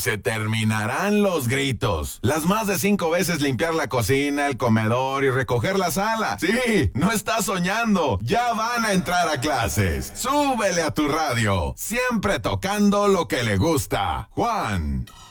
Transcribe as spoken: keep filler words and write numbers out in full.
se terminarán los gritos. Las más de cinco veces limpiar la cocina, el comedor y recoger la sala. Sí, no estás soñando. Ya van a entrar a clases. Súbele a tu radio. Siempre tocando lo que le gusta. Juan.